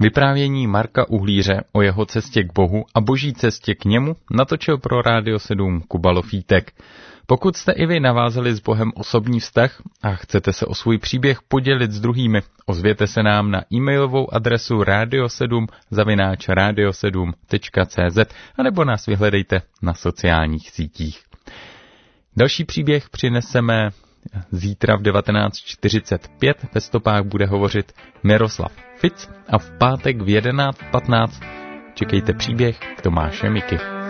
Vyprávění Marka Uhlíře o jeho cestě k Bohu a boží cestě k němu natočil pro Rádio 7 Kuba Lofítek. Pokud jste i vy navázali s Bohem osobní vztah a chcete se o svůj příběh podělit s druhými, ozvěte se nám na e-mailovou adresu radio7@radio7.cz anebo nás vyhledejte na sociálních sítích. Další příběh přineseme zítra v 19:45. Ve stopách bude hovořit Miroslav Fitz a v pátek v 11:15 čekejte příběh Tomáše Miky.